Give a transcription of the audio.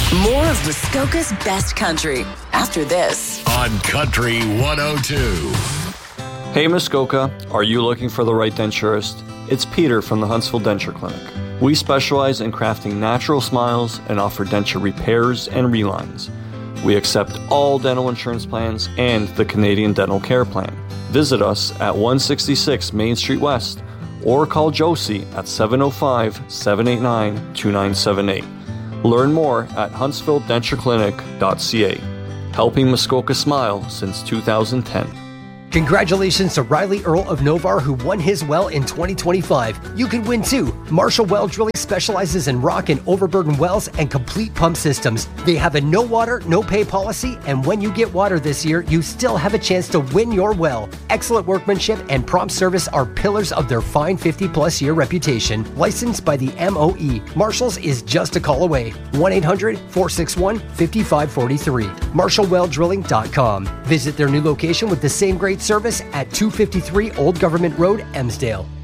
More of Muskoka's best country after this. On Country 102. Hey Muskoka, are you looking for the right denturist? It's Peter from the Huntsville Denture Clinic. We specialize in crafting natural smiles and offer denture repairs and relines. We accept all dental insurance plans and the Canadian Dental Care Plan. Visit us at 166 Main Street West or call Josie at 705-789-2978. Learn more at huntsvilledentureclinic.ca. Helping Muskoka smile since 2010. Congratulations to Riley Earl of Novar, who won his well in 2025. You can win too. Marshall Well Drilling specializes in rock and overburden wells and complete pump systems. They have a no water, no pay policy, and when you get water this year, you still have a chance to win your well. Excellent workmanship and prompt service are pillars of their fine 50-plus year reputation. Licensed by the MOE, Marshall's is just a call away. 1-800-461-5543. MarshallWellDrilling.com. Visit their new location with the same great service at 253 Old Government Road, Emsdale.